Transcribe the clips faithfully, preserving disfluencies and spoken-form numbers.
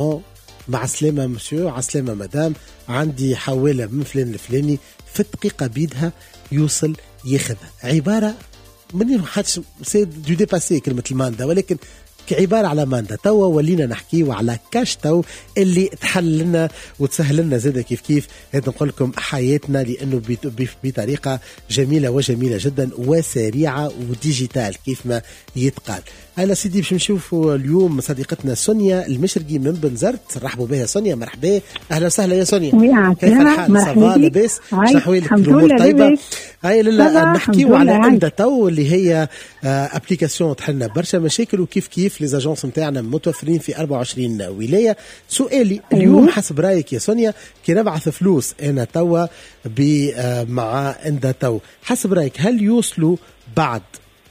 مع سلامة مسيو، على سلامة مدام، عندي حوالة من فلان الفلاني، في الدقيقة بيدها يوصل ياخذها. عبارة مني ما حدش سي دو ديباسي كلمة الماندا، ولكن كعبارة على ماندا. توا ولينا نحكيو على كاش تو اللي تحل لنا وتسهل لنا زادة كيف كيف هذا نقول لكم حياتنا، لأنه بطريقة جميلة وجميلة جدا وسريعة وديجيتال كيف ما يتقال. أهلا سيدي، باش نشوفوا اليوم صديقتنا سونيا المشرقي من بنزرت. رحبوا بها سونيا، مرحبا، أهلا وسهلا يا سونيا. كيف الحال؟ صباح لاباس؟ باش نحويلك الأمور طيبة؟ هاي لا نحكيو على اندا تو اللي هي ابليكاسيون تحلنا برشا مشاكل، وكيف كيف لي زاجونس نتاعنا متوفرين في أربعة وعشرين ولاية. سؤالي اليوم حسب رايك يا سونيا، كي نبعث فلوس انا توا مع اندا تو، حسب رايك هل يوصلوا بعد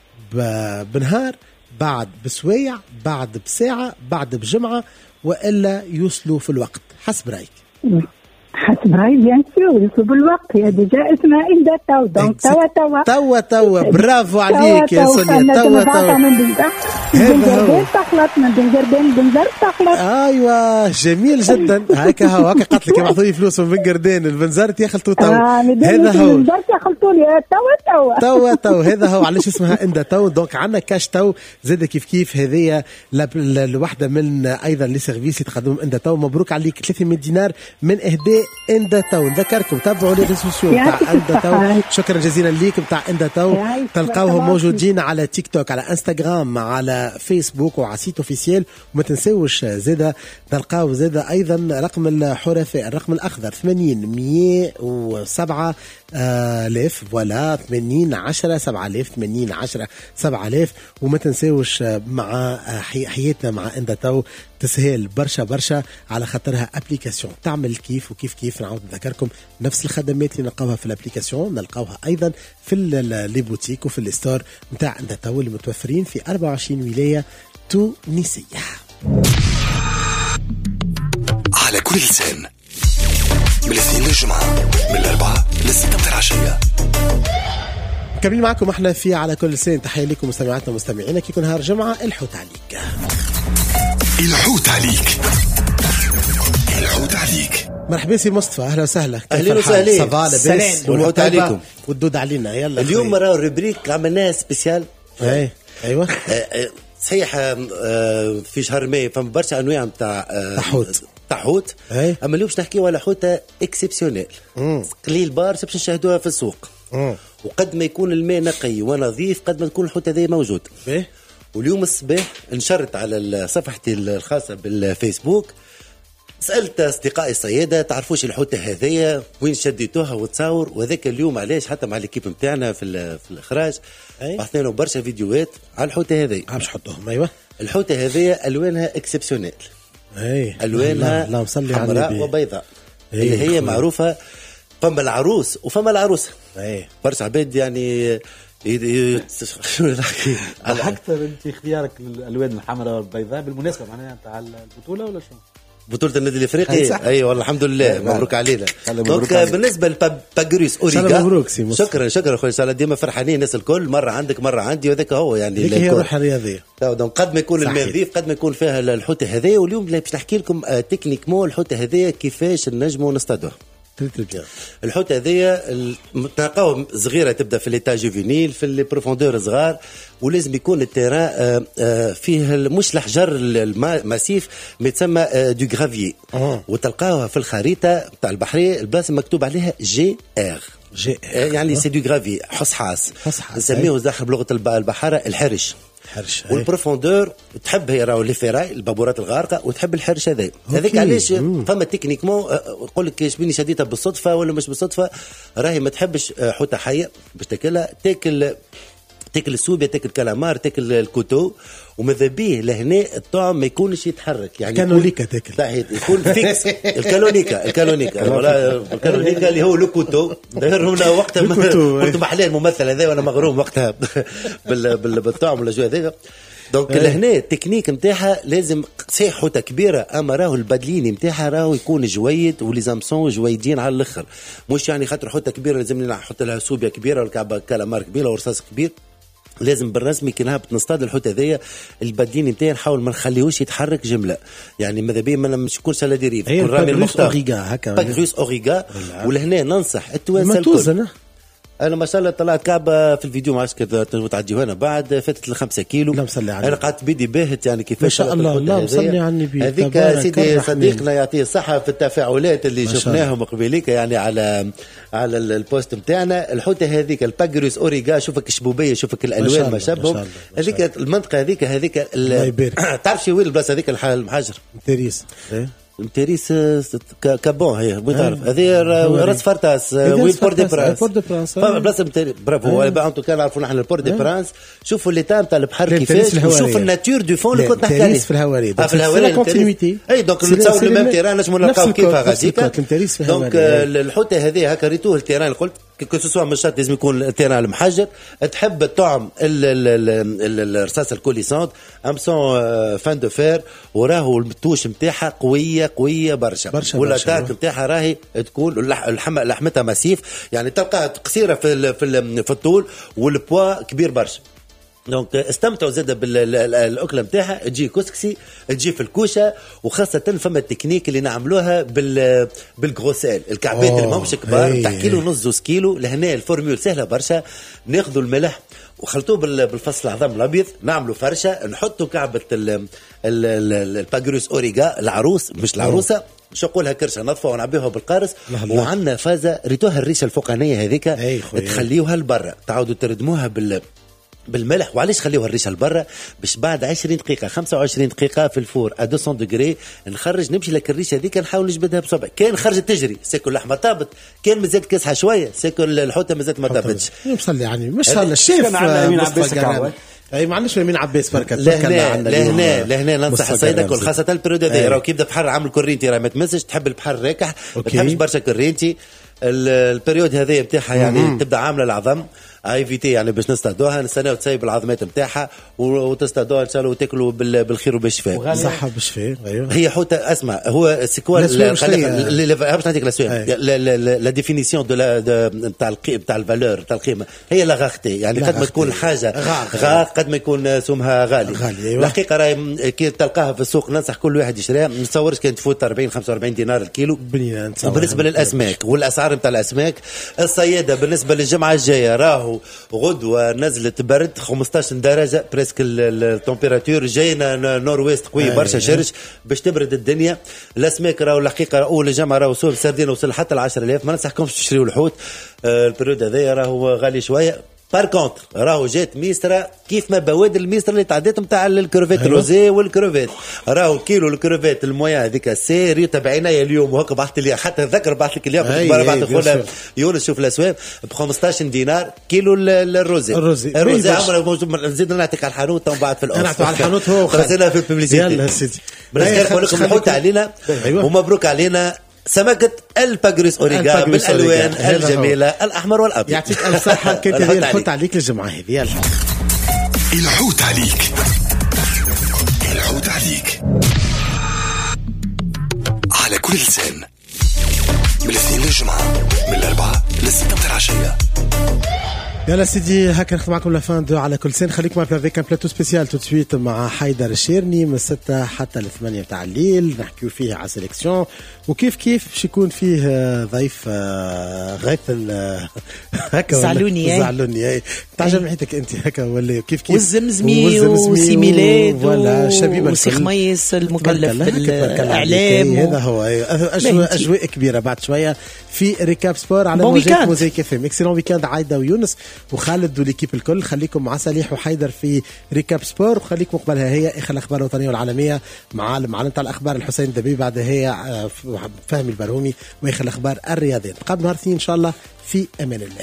بنهار، بعد بسويع، بعد بساعة، بعد بجمعة، وإلا يوصلوا في الوقت؟ حسب رايك. حسب رايي بيان سور يوصلوا بالوقت. هي ديجا اسمها اندا تو، دونك توا توا توا توا برافو عليك يا سونيا. توا توا بنزربين تخلط من بنزربين بنزرب تخلط. ايوه جميل جدا. هكا هو هكا قالت لك يبعثوا لي فلوس من بنقردين البنزرت يخلطوا تو. هذا هو البنزرت يخلطوا لي توا توا توا توا هذا هو علاش اسمها اندا تو. دونك عندنا كاش تو زاد كيف كيف. هذه الوحده من ايضا لي سيرفيس يتقدموا اندا تو. مبروك عليك ثلاثمية دينار من اهداء اندا تو. نذكركم تابعوا لي ريسوسيو تاع اندا تو. شكرا جزيلا ليك بتاع اندا تو. تلقاوهم موجودين على تيك توك، على انستغرام، على فيسبوك، وعلى سيت اوفيسيال. وما تنسوش زاده تلقاو زاده ايضا رقم الحرفاء، الرقم الاخضر ثمانين مية وسبعة آلاف، فوالا ثمانين عشرة سبعة آلاف، ثمانين عشرة سبعة آلاف. وما تنسوش مع حياتنا مع اندا تو تسهل برشا برشا، على خاطرها ابليكاسيون تعمل كيف وكيف كيف. نعاود نذكركم نفس الخدمات اللي نلقاوها في الابليكاسيون نلقاوها ايضا في لي بوتيك وفي الستور نتاع اندا تو اللي متوفرين في أربعة وعشرين ولايه تونسيه. على كل لسان من الاثنين للجمعه، من الاربعاء للستة متاع العشيه. كمل معكم احنا في على كل لسان. تحيه لكم مستمعاتنا ومستمعينا. كي يكون نهار جمعه الحوت عليك، الحوت عليك، الحوت عليك. مرحبا سي مصطفى، اهلا وسهلا. اهلا وسهلا. صباح لاباس والحوت عليكم والدود علينا. يلا اليوم راهو الربريك عملناها سبيسيال. اي ايوه صحيح. في شهر ماي فما برشا انواع نتاع تحوت تحوت، اما اليوم باش نحكيو على حوته اكسبسيونيل قليل بارسا باش نشاهدوها في السوق. مم. وقد ما يكون الماء نقي ونظيف قد ما تكون الحوته هذه موجود. إيه؟ واليوم الصباح نشرت على صفحتي الخاصه بالفيسبوك، سألت أصدقائي الصيادة تعرفوش الحوتة هذية وين شديتوها وتصور. وذاك اليوم علاش حتى مع الكيب متاعنا في في الإخراج بحثنا له برشا فيديوهات على الحوتة هذية. باش نحطوهم. أيوة الحوتة هذية ألوانها اكسبسيونيل. أي ألوانها حمراء وبيضاء. أي اللي هي معروفة. فما العروس وفما العروسة. أي برشا عباد يعني ضحكت انت اختيارك للالوان الحمراء والبيضاء بالمناسبه معناها تاع البطوله ولا شو؟ بطولة النادي الافريقي. اي والله الحمد لله مبروك علينا. دونك بالنسبه لباغريس اوريغا شكرا شكرا خويا سالا، ديما فرحانين الناس الكل، مره عندك مره عندي، وهذاك هو يعني هي الروح الرياضيه. دونك قد ما يكون الماء نظيف قد ما يكون فيها الحوته هذيا. واليوم باش نحكي لكم تكنيكمون الحوته هذيا كيفاش نجموا نصطادوها. الحوت هذيا تلقاو صغيره تبدا في ليتا جوفينيل في لي بروفوندور صغار، ولازم يكون التيران فيه مش الحجر الماسيف ما يتسمى دو غرافيي. وتلقاوها في الخريطه تاع البحريه البلاصه مكتوب عليها جي ار جي ار يعني سي دو غرافي حصحاص نسميه زاخر بلغه البحاره الحرش. حرش. والبروفوندور تحب هي راهو لي فيراي البابورات الغارقه وتحب الحرش هذا. هذاك علاش فما تكنيكمون نقول لك شبيني شديتها بالصدفه ولا مش بالصدفه. راهي ما تحبش حوته حيه باش تاكلها، تاكل تاكل السوبيا، تاكل كالامار، تاكل الكوتو، وماذا بيه لهنا الطعم ما يكونش يتحرك. يعني كانوليكا تاكل يكون فيكس. الكالونيكا الكالونيكا ولا الكالونيكا اللي هو الكوتو. داير هنا وقتها قلت محلاه الممثل هذا وانا مغروم وقتها بالطعم ولا جو هذا. دونك لهنا التكنيك نتاعها لازم صحيح حوته كبيره، اما راهو البادليني نتاعها راهو يكون جويد وليزامسون جويدين على الاخر. مش يعني خاطر حوته كبيره لازم نحط لها سوبيا كبيره ولا كعبه كالامار كبيره ورصاص كبير. لازم بالرسمي كي نهبط نصطاد الحوت هذايا البدين نتاعي نحاول ما نخليهوش يتحرك جمله، يعني ماذا بيا ما نكونش على ديريف نرمي المختار اوريغا هكا باكروس اوريغا. ولهنا ننصح التوانسه الكل. انا ما شاء الله طلعت كعبه في الفيديو ما عادش تعديوها انا بعد فاتت ل خمسة كيلو. اللهم صل على انا قعدت بيدي باهت يعني كيفاش ما شاء الله. اللهم صل على النبي. هذيك سيدي صديقنا يعطيه الصحه في التفاعلات اللي شفناهم قبيليك يعني على على البوست نتاعنا. الحوته هذيك الباجروس اوريغا شوفك الشبوبيه شوفك الالوان ما شابهم. هذيك المنطقه هذيك هذيك تعرف شي وين البلاصه هذيك المحجر تريس تيريس كابون هي وين تعرف هذه راس فرتاس وين بور دي برانس بلاصه برافو. انتو كان نعرفوا نحن البور دي برانس. شوفوا لي تام تاع البحر كيفاش وشوف الناتور دو فون اللي كنت نحكي عليه في الهواري. في الهواري كونتينيتي اي دونك نتصور لو ميم تيران نجموا نلقاو كيفها غاديك. دونك الحوته هذه هكا ريتوه التيران اللي قلت كو سوسوا مش شرط لازم يكون التيران المحجر. تحب الطعم الرصاصه الكوليسونت امسون فان دو فير وراهو التوش نتاعها قويه قويه برشا, برشا ولا تاك نتاعها راهي تكون لحمتها مسيف يعني تلقاها قصيره في في في الطول والبوا كبير برشا. دونك استمتعوا زاده بالاكله نتاعها تجي كسكسي تجي في الكوشه وخاصه فما التكنيك اللي نعملوها بال بالغروسيل الكعبات اللي ماهمش كبار تحكي له نص زوز كيلو. لهنا الفورمول سهله برشا. ناخذوا الملح وخلطوه بالفصل العظام الابيض نعملوا فرشه نحطوا كعبه الباجروس اوريغا العروس مش العروسه نشقولها كرشه نظفوها ونعبيوها بالقارص. وعندنا فازه ريتوها الريشه الفوقانيه هذيك تخليوها لبرا تعاودوا تردموها بال بالملح. وعلاش خليوها الريشه لبرا باش بعد عشرين دقيقه خمسة وعشرين دقيقه في الفور ا مئتين دوغري نخرج نمشي لك الريشه هذيك نحاول نجبدها بصبع. كان خرجت تجري سيكون اللحمه طابت كان مازالت كاسحه شويه سيكون الحوته مازالت ما طابتش. نصلي يعني مش صار الشيف امين عباس اي ما عندناش امين عباس بركه. لهنا لهنا لهنا ننصح الصيدك وخاصه البريود هذا راهو كيبدا بحر عامل كورينتي راه ما تمسش تحب البحر راكح ما تحبش برشا كورينتي. البريود هذه نتاعها يعني تبدا عامله العظم اي في تي يعني باش نستعدوها نستناو تسيب العظمات نتاعها وتستعدوها ان شاء الله وتاكلوا بالخير وبالشفاء. صحه بالشفاء. ايوه هي حوته اسمع هو سيكوال باش نعطيك لا ديفينيسيون دو تاع تاع الفالور تاع القيمه هي لا غاختي يعني قد ما تكون الحاجه غا قد ما يكون سمها غالي. الحقيقه راهي كي تلقاها في السوق ننصح كل واحد يشريها. ما نتصورش كانت تفوت أربعين خمسة وأربعين دينار الكيلو بالنسبه للاسماك والاسعار نتاع الاسماك. الصياده بالنسبه للجمعه الجايه راهو غدوه نزلت برد خمسطاش درجه بريسك التمبيراتور جاينا نورويست قوي برشا شرش باش تبرد الدنيا. الاسماك راهو الحقيقه اول جمعه راهو سوق السردين وصل حتى ل عشرة آلاف. ما ننصحكمش تشريوا الحوت البريود هذايا راهو غالي شويه. بار كونتر راهو جات ميسترا كيف ما بوادر الميسترا اللي تعديت نتاع الكروفيت الروزي والكروفيت راهو كيلو الكروفيت المويا هذيك سيري تبعينايا اليوم وهكا بعثت لي حتى ذكر بعث لك اليوم بعد خونا يونس شوف الاسواق ب خمسطاش دينار كيلو الروزي الروزي الروزي عمره نزيد نعطيك على الحانوت ومن بعد في الاوف نعطوا على الحانوت هو خلينا في الببليسيتي. يلا سيدي بالخير نقول لكم الحوت علينا ومبروك علينا سمكة الباجروس اوريغا بالالوان الجميله الاحمر والابيض. يعطيك الف صحه. كنت هذه الحوت عليك للجمعه هذه. يلا الحوت عليك الحوت عليك على كل لسان من الاثنين للجمعه من الاربعاء للسته متاع العشيه. يلا سيدي هكا نختم معكم لافان دو على كل سنه. خليكم معنا افيك ان بلاتو سبيسيال تو سويت مع حيدر الشيرني من الستة حتى الثمانية تاع الليل نحكيو فيه على سيليكسيون وكيف كيف باش يكون فيه ضيف غيث هكا زعلوني زعلوني تعجب حياتك انت هكا ولا كيف كيف والزمزمي وسي ميلاد ولا شبيبه وسي خميس المكلف في الاعلام هذا هو اجواء اجواء كبيره. بعد شويه في ريكاب سبور على موجات موزيك اف ام. اكسلون ويكاند عايده ويونس وخالد وليكيب الكل. خليكم مع صالح وحيدر في ريكاب سبور وخليكم قبلها هي اخر الاخبار الوطنيه والعالميه مع المعلم تاع الاخبار الحسين الدبيب. بعدها هي فهمي البرهومي واخر الاخبار الرياضيه. نتقابل نهار اثنين ان شاء الله في امان الله.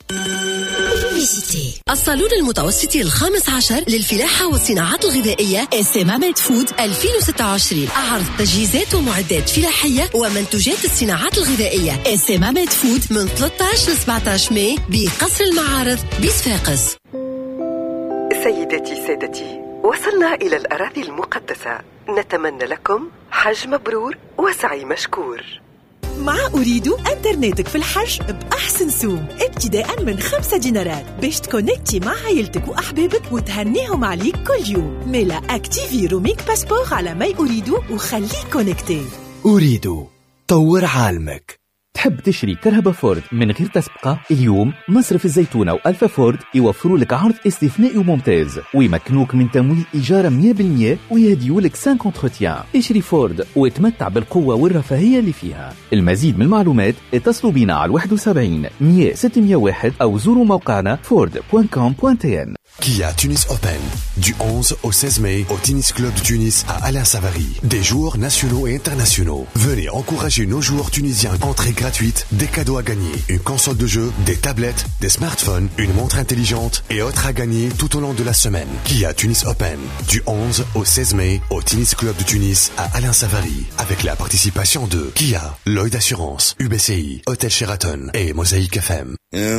الصالون المتوسطي الخامس عشر للفلاحة والصناعات الغذائية اسمامت فود ألفين وستة وعشرين أعرض تجهيزات ومعدات فلاحية ومنتوجات الصناعات الغذائية اسمامت فود من ثلاثة عشر ل سبعة عشر ماي بقصر المعارض بصفاقس. سيدتي سادتي وصلنا إلى الأراضي المقدسة. نتمنى لكم حج مبرور وسعي مشكور. مع أريدو أنترنتك في الحج بأحسن سوم ابتداء من خمسة دينارات باش تكونكتي مع عائلتك وأحبابك وتهنيهم عليك كل يوم. ميلا أكتيفي روميك باسبور على ماي أريدو وخليك كونكتي. أريدو طور عالمك. تحب تشري كرهبة فورد من غير تسبقة؟ اليوم مصرف الزيتونة وألفا فورد يوفروا لك عرض استثنائي وممتاز ويمكنوك من تمويل إيجار مية بالمية ويهديوا لك خمسة انتروتيان. اشري فورد وتمتع بالقوة والرفاهية اللي فيها. المزيد من المعلومات اتصلوا بنا على واحد وسبعين مية ستمية وواحد أو زوروا موقعنا ford point com point t n. Kia Tunis Open, du onze au seize mai au Tennis Club de Tunis à Alain Savary. Des joueurs nationaux et internationaux. Venez encourager nos joueurs tunisiens. Entrée gratuite, des cadeaux à gagner, une console de jeu, des tablettes, des smartphones, une montre intelligente et autres à gagner tout au long de la semaine. Kia Tunis Open, du onze au seize mai au Tennis Club de Tunis à Alain Savary. Avec la participation de Kia, Lloyd Assurance, U B C I, Hôtel Sheraton et Mosaïque F M.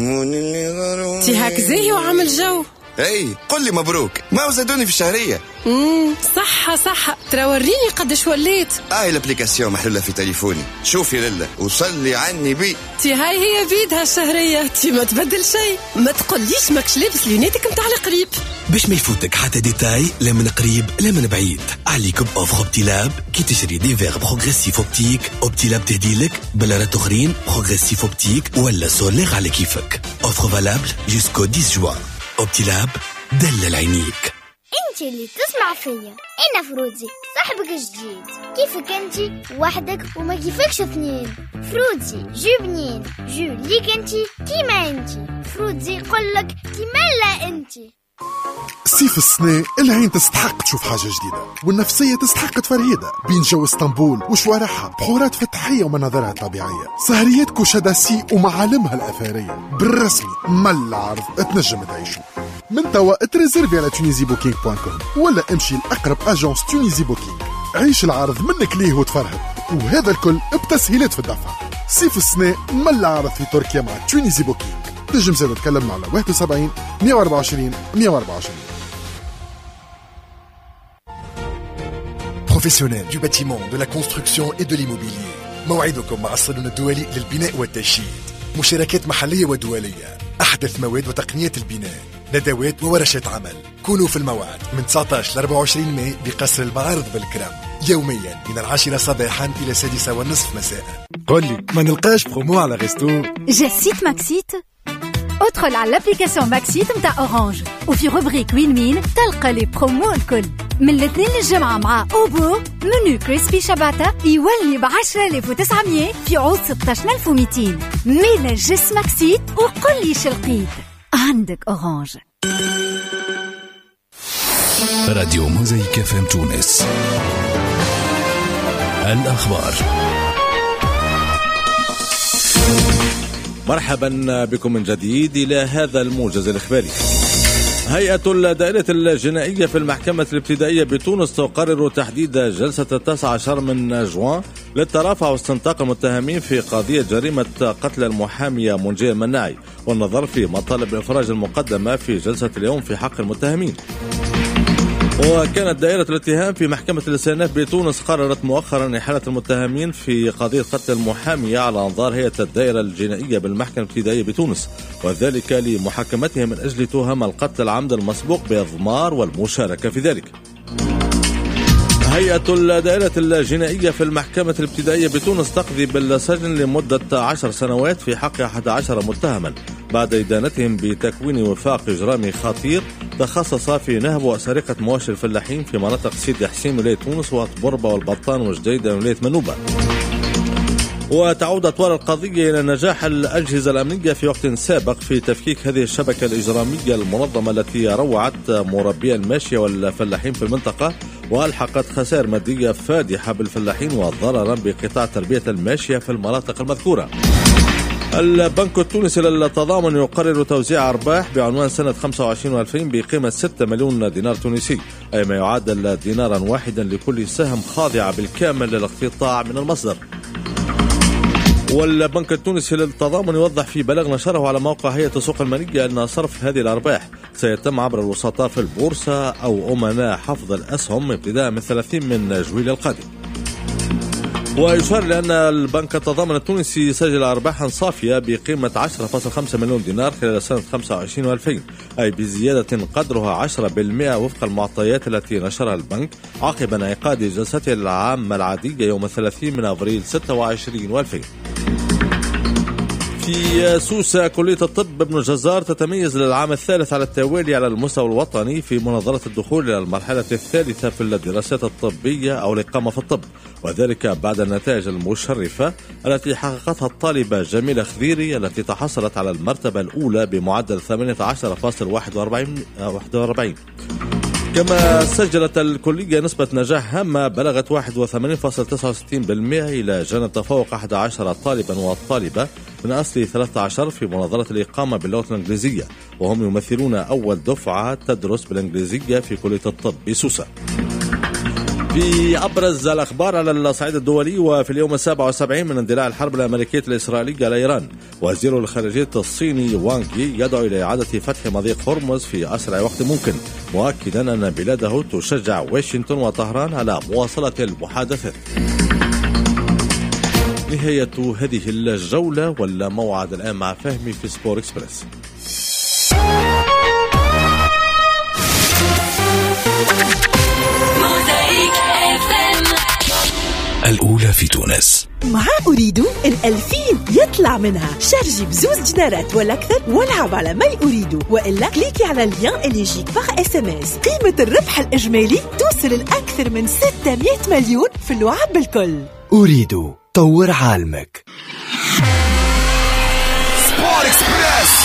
تي هاك زاهي وعمل جو. اي قل لي مبروك، ما زادوني في الشهرية. امم صحة صحة، ترى وريني قداش وليت. هاي الابليكاسيون محلولة في تليفوني، شوفي لله وصلي عني بي. تي هاي هي بيدها الشهرية، تي ما تبدل شيء. ما تقوليش ماكش لابس لونيتك متاع القريب. باش ما يفوتك حتى ديتاي لا من قريب لا من بعيد. عليك بأوفر اوبتيلاب كي تشري دي فيغ بروغريسيف اوبتيك. اوبتيلاب تهديلك بلارات اخرين بروغريسيف اوبتيك ولا سولير على كيفك. اوفر فالابل جوسكو عشرة جوان. اوبتيلاب دلل عينيك. انت اللي تسمع فيا، انا فروزي صاحبك الجديد. كيفك انت وحدك وما كيفكش اثنين؟ فروزي جو بنين، جو ليك انت كيما انت. فروزي يقولك كيما لا انت. صيف السنة العين تستحق تشوف حاجة جديدة والنفسية تستحق تفرهيدة بين جو اسطنبول وشوارعها بحورات فتحية ومناظرها الطبيعية. سهريات كوشاداسي ومعالمها الأثرية بالرسمي مل عرض تنجم تعيشوا. من توا تريزيرفي على تونيزي بوكينج بوان كوم ولا امشي لأقرب أجانس تونيزي بوكينج. عيش العرض منك ليه وتفرهد، وهذا الكل بتسهيلات في الدفع. صيف السنة مل عرض في تركيا مع تونيزي بوكينج. تنجم زاد تكلمنا على واحد وسبعين مية وأربعة وعشرين مية وأربعة وعشرين. Professionnels du bâtiment, de la construction et de l'immobilier. موعدكم مع الصالون الدولي للبناء والتشييد. مشاركات محلية ودولية، أحدث مواد وتقنيات البناء، ندوات وورشات عمل. كونوا في الموعد من تسعطاش ل أربعة وعشرين ماي بقصر المعارض بالكرم، يوميا من العاشرة صباحا إلى السادسة والنصف مساء. قل لي ما نلقاش برومو على غيستو؟ جاسيت ماكسيت ادخل على الابليكاسيون ماكسيت متاع اورانج وفي روبريك وين مين تلقى لي برومو الكل. من الاثنين للجمعة مع اوبو منو كريسبي شباتا يولي ب عشرة آلاف وتسعمية في عوض ستة عشر ألف ومئتين. ميلا جس ماكسيت وقل لي شلقيت عندك اورانج. راديو موزايك اف ام تونس. الأخبار. مرحبا بكم من جديد إلى هذا الموجز الإخباري. هيئة الدائرة الجنائية في المحكمة الابتدائية بتونس تقرر تحديد جلسة التاسع عشر من جوان للترافع واستنطاق المتهمين في قضية جريمة قتل المحامية منجية المناعي والنظر في مطالب الإفراج المقدمة في جلسة اليوم في حق المتهمين. وكانت دائرة الاتهام في محكمة الاستئناف بتونس قررت مؤخرا إحالة المتهمين في قضية قتل المحامية على أنظار هيئة الدائرة الجنائية بالمحكمة الابتدائية بتونس، وذلك لمحاكمتهم من أجل تهم القتل العمد المسبوق بإضمار والمشاركة في ذلك. هيئة الدائرة الجنائية في المحكمة الابتدائية بتونس تقضي بالسجن لمدة عشر سنوات في حق أحد عشر متهما بعد إدانتهم بتكوين وفاق إجرامي خطير تخصص في نهب وسرقة مواشي الفلاحين في مناطق سيدي حسين ولاية تونس وطبربة والبطان وجديدة ولاية منوبة. وتعود أطوار القضية إلى نجاح الأجهزة الأمنية في وقت سابق في تفكيك هذه الشبكة الإجرامية المنظمة التي روعت مربي الماشية والفلاحين في المنطقة وألحقت خسائر مادية فادحة بالفلاحين وضررا بقطاع تربية الماشية في المناطق المذكورة. البنك التونسي للتضامن يقرر توزيع أرباح بعنوان سنة خمسة وعشرين وألفين بقيمة ستة مليون دينار تونسي، أي ما يعادل دينارا واحدا لكل سهم خاضعة بالكامل للاقتطاع من المصدر. والبنك التونسي للتضامن يوضح في بلاغ نشره على موقع هيئة السوق المالية أن صرف هذه الأرباح سيتم عبر الوسطاء في البورصة أو أمناء حفظ الأسهم ابتداء من ثلاثين من جويل القادم. ويشار لأن البنك التضامن التونسي سجل أرباحا صافية بقيمة عشرة فاصلة خمسة مليون دينار خلال سنة خمسة وعشرين وألفين، أي بزيادة قدرها عشرة بالمئة وفق المعطيات التي نشرها البنك عقب انعقاد جلسته العامة العادية يوم الثلاثين من أبريل ستة وعشرين وألفين. في سوسة كلية الطب ابن جزار تتميز للعام الثالث على التوالي على المستوى الوطني في مناظرة الدخول إلى المرحلة الثالثة في الدراسات الطبية أو الإقامة في الطب، وذلك بعد النتائج المشرفة التي حققتها الطالبة جميلة خذيري التي تحصلت على المرتبة الأولى بمعدل ثمانية عشر فاصلة واحد وأربعين. كما سجلت الكلية نسبة نجاح هامة بلغت واحد وثمانين فاصلة تسعة وستين بالمئة إلى جانب تفوق أحد عشر طالبا وطالبة من أصل ثلاثة عشر في مناظرة الإقامة باللغة الإنجليزية، وهم يمثلون أول دفعة تدرس بالإنجليزية في كلية الطب بسوسة. في أبرز الأخبار على الصعيد الدولي، وفي اليوم السابع والسبعين من اندلاع الحرب الأمريكية الإسرائيلية على إيران، وزير الخارجية الصيني وانغ يي يدعو إلى إعادة فتح مضيق هرمز في أسرع وقت ممكن، مؤكدا أن بلاده تشجع واشنطن وطهران على مواصلة المحادثات. نهاية هذه الجولة، ولا موعد الآن مع فهمي في سبور إكسبريس. الأولى في تونس. مع أريد الألفين يطلع منها، شارجي بزوز دينارات ولا أكثر والعب على ماي أريد، وإلا كليكي على اللين اللي يجيك باغ اس ام اس. قيمة الربح الإجمالي توصل لأكثر من ستمائة مليون في اللعب بالكل. أريد طور عالمك. سبور إكسبريس.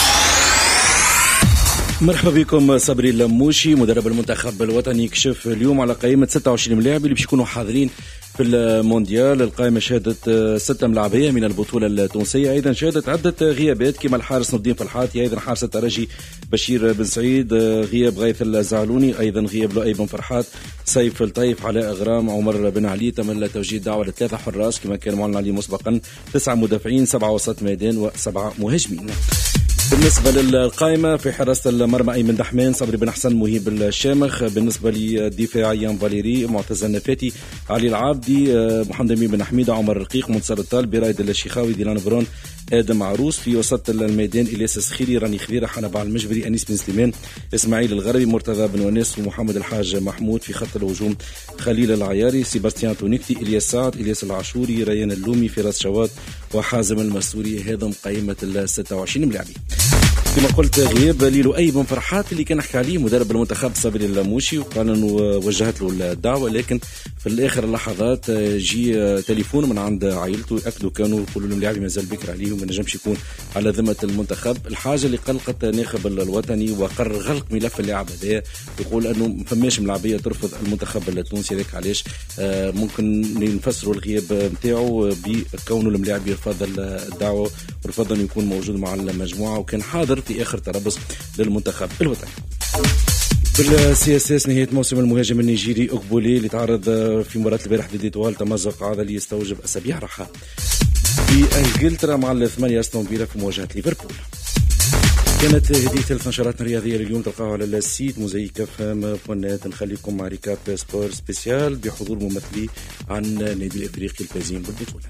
مرحبا بكم. صبري اللموشي مدرب المنتخب الوطني يكشف اليوم على قائمة ستة وعشرين ملاعب اللي باش يكونوا حاضرين في المونديال. القائمة شهدت ستة ملاعبية من البطولة التونسية، أيضا شهدت عدة غيابات كما الحارس نور الدين فالحاتي، أيضا حارس الترجي بشير بن سعيد، غياب غيث الزعلوني، أيضا غياب لؤي بن فرحات، سيف الطيف، علاء غرام، عمر بن علي. تم توجيه دعوة لثلاثة حراس كما كان معلن عليه مسبقا، تسعة مدافعين، سبعة وسط ميدان وسبعة مهاجمين. بالنسبة للقائمة في حراسة المرمى أيمن دحمان، صبري بن حسن، مهيب الشامخ. بالنسبة للدفاع يان فاليري، معتز النفاتي، علي العابدي، محمد أمين بن حميدة، عمر رقيق، منتصر الطال، برايد الشيخاوي، ديلان برون، آدم عروس. في وسط الميدان إلياس السخيري، راني خضيرة، حنبع المجبري، أنيس بن سليمان، إسماعيل الغربي، مرتضى بن وناس، ومحمد الحاج محمود. في خط الهجوم خليل العياري، سيباستيان تونيكتي، إلياس سعد، إلياس العاشوري، ريان اللومي، فراس شواد وحازم المسوري. هذا قائمة الستة وعشرين ملاعبي. كما قلت غياب لؤي بن فرحات اللي كان نحكي عليه مدرب المنتخب صبري اللموشي، وقال انه وجهت له الدعوه، لكن في الاخر اللحظات جي تليفون من عند عائلته ياكدوا كانوا يقولوا لهم اللاعب مازال بكر عليه وما نجمش يكون على ذمه المنتخب. الحاجه اللي قلقت ناخب الوطني وقرر غلق ملف اللاعب هذا، يقول انه ما فماش ملاعبيه ترفض المنتخب التونسي. هذاك علاش ممكن نفسروا الغياب نتاعو بكونه الملاعب يرفض الدعوه ورفض انه يكون موجود مع المجموعه، وكان حاضر في آخر تربص للمنتخب الوطني. بالسي اس اس نهاية موسم المهاجم النيجيري أوكبولي اللي تعرض في مباراة البارح ضد إيطوال تمزق عضلي يستوجب أسابيع راحة. في إنجلترا مع الثمانية أستون فيلا في مواجهة ليفربول. كانت هذه ثلاث نشرات رياضية لليوم، تلقاها على السيت موزايك اف ام فونات. نخليكم مع ريكاب سبور سبيسيال بحضور ممثلي عن النادي الإفريقي الفائزين بالبطولة.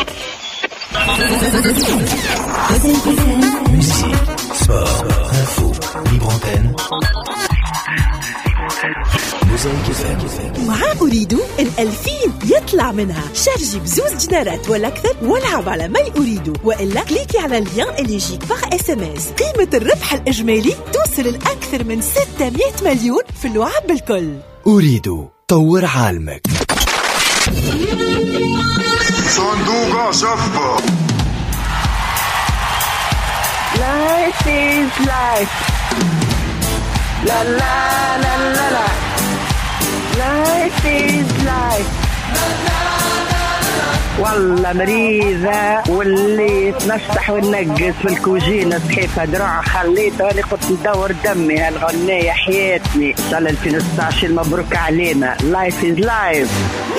Sport, info, libre antenne. مع أريد الألفين يطلع منها، شارجي بزوز دينارات ولا أكثر والعب على ماي أريد، وإلا كليكي على اللين اللي يجيك باغ اس ام اس. قيمة الربح الإجمالي توصل لأكثر من ستمائة مليون في اللعب بالكل. أريد طور عالمك. صندوق شفة. Life is life. La la la la la. Life is life. والله مريضة وليت نفتح وننقص في الكوجينة، صحيفة دراع خليتها اللي كنت ندور دمي. هالغنية حياتني. إن شاء الله ألفين وستة عشر مبروك علينا. Life is life.